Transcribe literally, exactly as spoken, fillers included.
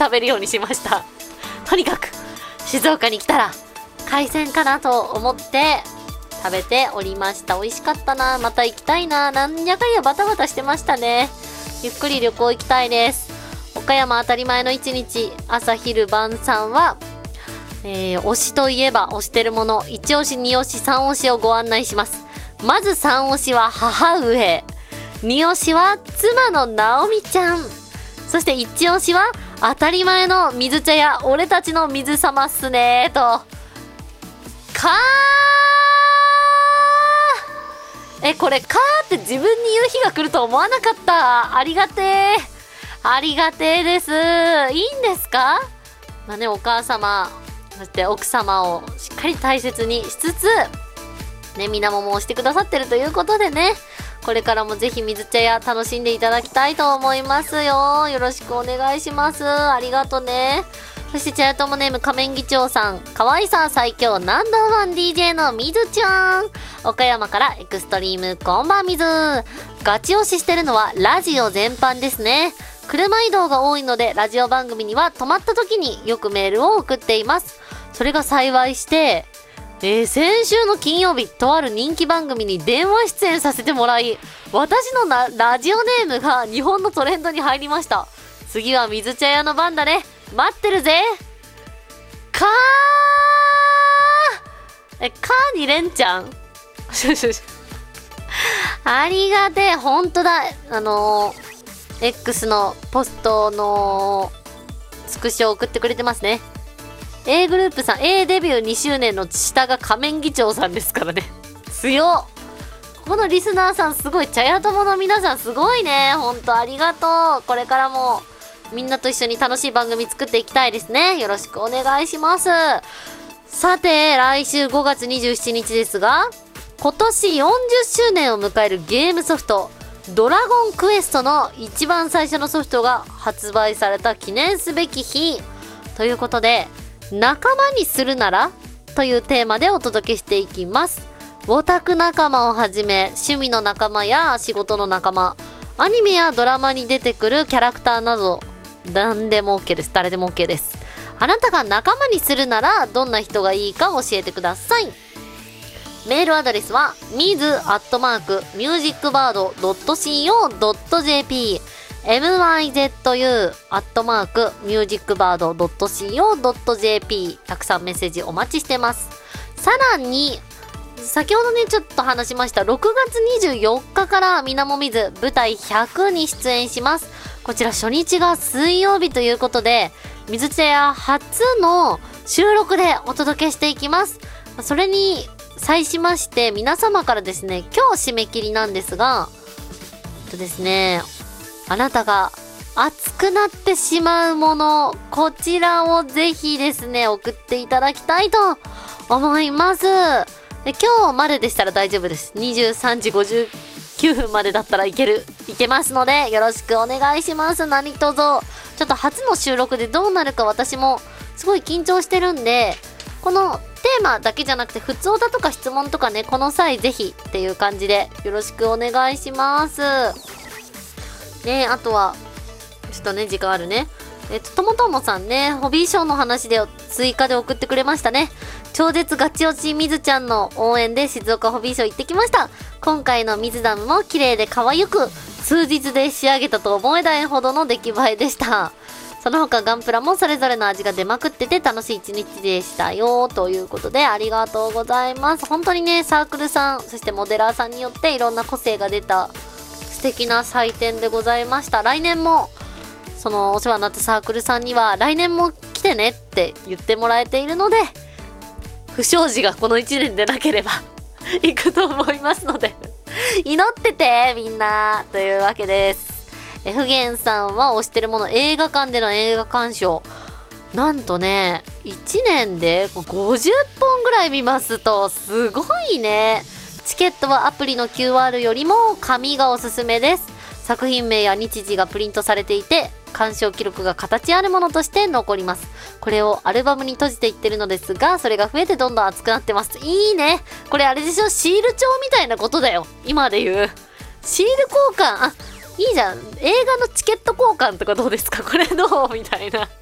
食べるようにしました。とにかく静岡に来たら海鮮かなと思って食べておりました。美味しかったな。また行きたいな。なんやかんやバタバタしてましたね。ゆっくり旅行行きたいです。岡山当たり前の一日、朝昼晩さんは、えー、推しといえば推してるもの、いち推し、に推し、さん推しをご案内します。まずさん推しは母上、に推しは妻の直美ちゃん、そしていち推しは当たり前の水茶や俺たちの水様っすねーと。かーえ、これかーって自分に言う日が来ると思わなかった。ありがてー。ありがてーです。いいんですか？まあね、お母様、そして奥様をしっかり大切にしつつ、ね、みなもも押してくださってるということでね、これからもぜひ水茶屋楽しんでいただきたいと思いますよ。よろしくお願いします。ありがとね。そして茶屋ともネーム仮面議長さん、かわいさ最強ナンバーワン ディージェー のみずちゃん、岡山からエクストリームこんばんみず。ガチ推ししてるのはラジオ全般ですね。車移動が多いのでラジオ番組には止まった時によくメールを送っています。それが幸いして、えー、先週の金曜日、とある人気番組に電話出演させてもらい、私のなラジオネームが日本のトレンドに入りました。次は水茶屋の番だね。待ってるぜ。かーえ、かーにれんちゃんありがてえ。ほんとだ。あのー、X のポストのスクショを送ってくれてますね。A グループさん、A デビューにしゅうねんの下が仮面議長さんですからね。強っ。ここのリスナーさんすごい。茶屋友の皆さんすごいね。ほんとありがとう。これからもみんなと一緒に楽しい番組作っていきたいですね。よろしくお願いします。さて、来週ごがつにじゅうしちにちですが、今年よんじゅっしゅうねんを迎えるゲームソフト、ドラゴンクエストの一番最初のソフトが発売された記念すべき日ということで、仲間にするならというテーマでお届けしていきます。オタク仲間をはじめ、趣味の仲間や仕事の仲間、アニメやドラマに出てくるキャラクターなど、何でも OK です。誰でも OK です。あなたが仲間にするならどんな人がいいか教えてください。メールアドレスは ミズ アットマーク ミュージックバード ドット シーオー ドット ジェーピー エムワイゼットユー アットマーク ミュージックバード ドット シーオー ドット ジェーピー たくさんメッセージお待ちしてます。さらに先ほどねちょっと話しましたろくがつにじゅうよっかからみなもみず舞台ひゃくに出演します。こちら初日が水曜日ということで、水茶屋初の収録でお届けしていきます。それに際しまして皆様からですね、今日締め切りなんですが、えっとですね、あなたが熱くなってしまうもの、こちらをぜひですね送っていただきたいと思います。で今日まででしたら大丈夫です。にじゅうさんじごじゅうきゅうふんまでだったらいけるいけますので、よろしくお願いします。何卒ちょっと初の収録でどうなるか私もすごい緊張してるんで、このテーマだけじゃなくて普通歌とか質問とかね、この際ぜひっていう感じでよろしくお願いしますね。あとはちょっとね時間あるね、えっとともともさんね、ホビーショーの話で追加で送ってくれましたね。超絶ガチ推しみずちゃんの応援で静岡ホビーショー行ってきました。今回の水ダムも綺麗で可愛く数日で仕上げたと思えないほどの出来栄えでした。その他ガンプラもそれぞれの味が出まくってて楽しい一日でしたよということで、ありがとうございます。本当にねサークルさんそしてモデラーさんによっていろんな個性が出た素敵な祭典でございました。来年もそのお世話になったサークルさんには来年も来てねって言ってもらえているので、不祥事がこのいちねんでなければ行くと思いますので祈っててみんなというわけです。F 源さんは推してるもの、映画館での映画鑑賞、なんとねいちねんでごじゅっぽんぐらい見ますと、すごいね。チケットはアプリの キューアール よりも紙がおすすめです。作品名や日時がプリントされていて、鑑賞記録が形あるものとして残ります。これをアルバムに閉じていってるのですが、それが増えてどんどん熱くなってます。いいね。これあれでしょ、シール帳みたいなことだよ、今で言うシール交換。あ、いいじゃん。映画のチケット交換とかどうですか、これどうみたいな